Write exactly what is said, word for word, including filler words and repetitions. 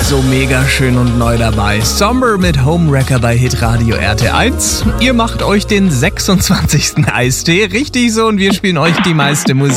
so mega schön und neu dabei. Somber mit Homewrecker bei Hitradio R T eins. Ihr macht euch den sechsundzwanzigsten Eistee. Richtig so, und wir spielen euch die meiste Musik.